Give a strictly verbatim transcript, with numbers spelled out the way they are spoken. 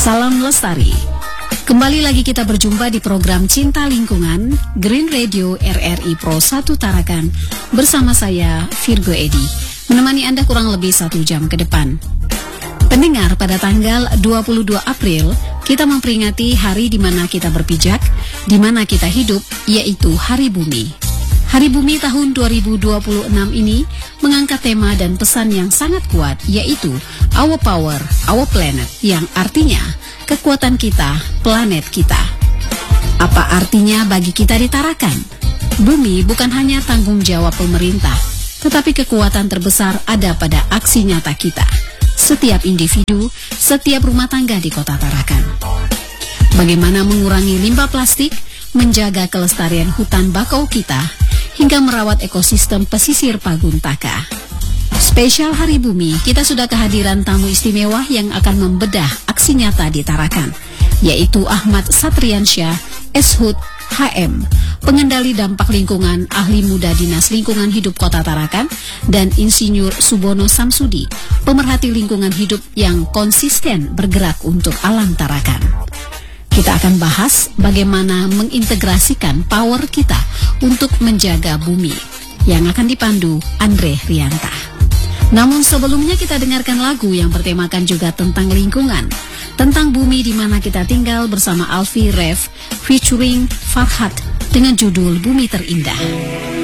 Salam Lestari. Kembali lagi kita berjumpa di program Cinta Lingkungan Green Radio R R I Pro satu Tarakan bersama saya Virgo Edi, menemani Anda kurang lebih satu jam ke depan. Pendengar, pada tanggal dua puluh dua April kita memperingati hari di mana kita berpijak, di mana kita hidup, yaitu Hari Bumi. Hari Bumi tahun dua ribu dua puluh enam ini mengangkat tema dan pesan yang sangat kuat, yaitu Our Power, Our Planet, yang artinya kekuatan kita, planet kita. Apa artinya bagi kita di Tarakan? Bumi bukan hanya tanggung jawab pemerintah, tetapi kekuatan terbesar ada pada aksi nyata kita. Setiap individu, setiap rumah tangga di kota Tarakan. Bagaimana mengurangi limbah plastik, menjaga kelestarian hutan bakau kita, hingga merawat ekosistem pesisir Paguntaka. Spesial Hari Bumi, kita sudah kehadiran tamu istimewa yang akan membedah aksi nyata di Tarakan, yaitu Ahmad Satriansyah, S H U D, H M, pengendali dampak lingkungan, ahli muda Dinas Lingkungan Hidup Kota Tarakan, dan Insinyur Subono Samsudi, pemerhati lingkungan hidup yang konsisten bergerak untuk alam Tarakan. Kita akan bahas bagaimana mengintegrasikan power kita untuk menjaga bumi, yang akan dipandu Andre Rianta. Namun sebelumnya kita dengarkan lagu yang bertemakan juga tentang lingkungan, tentang bumi di mana kita tinggal bersama Alfie Rev featuring Farhat dengan judul Bumi Terindah.